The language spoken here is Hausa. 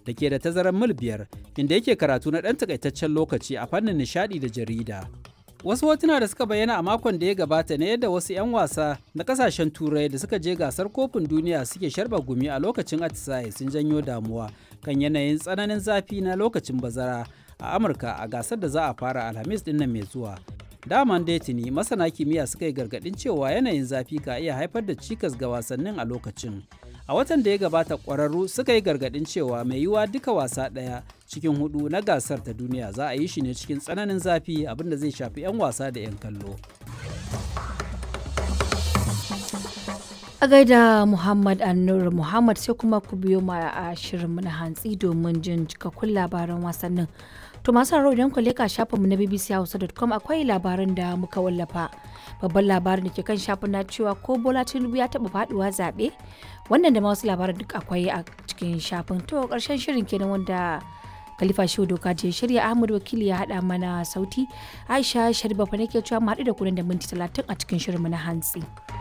da ke da tazarar mil 5 inda yake karatu na ɗan takaitaccen lokaci a fannin nishaɗi da jarida. Wasu hotuna da suka bayyana a makon da ya gabata ne yadda wasu 'yan wasa na kasashen turai da suka je gasar kofin duniya suke sharba gumi a lokacin atisaye sun janyo damuwa kan yanayin tsananin zafi na lokacin bazara a Amurka a gasar da za a fara Alhamis din nan mai zuwa. Daman dai tuni masana kimiyya suka yi gargadin cewa yanayin zafi ka iya haifar da cikas ga wasannin a lokacin. A watan da ya gabata ƙwararru suka yi gargadin cewa mai yiwuwa duka wasa ɗaya cikin 4 na gasar ta duniya za a yi shi ne cikin tsananin zafi, abinda zai shafi 'yan wasa da 'yan kallo. A gaida Muhammad Annur Muhammad, sai kuma ku biyo ma a shirinmu na hantsi domin jin cikakkun labaran wasannin. To masu haro idan ku leka shafinmu na bbchausa.com akwai labaran da muka wallafa. Babban labarin da ke kan shafin na cewa ko Bola Tinubu ya taɓa faɗuwa zaɓe. Wannan da ma wasu labaran duk akwai a cikin shafin. To ƙarshen shirin kenan wanda Khalifa Shehu Doka je shirya, Ahmad Wakili ya haɗa mana sauti. Aisha Sharifa fa nake cewa mu haɗu da ku nan da minti 30 a cikin shirinmu na hantsi.